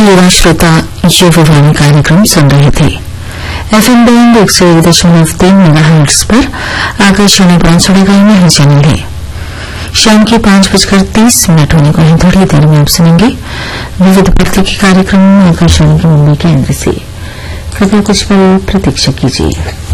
युवा श्रोता ये विवानी कार्यक्रम सुन रहे थे। एफएम बैंड 101.3 मेगाहर्ट्ज पर आकाशवाणी बांसवाड़ा में है चैनल है। शाम के 5:30 होने को है। थोड़ी देर में आप सुनेंगे विविध भारती के कार्यक्रम आकाशवाणी के मुंबई केंद्र से। कृपया कुछ पल प्रतीक्षा कीजिए।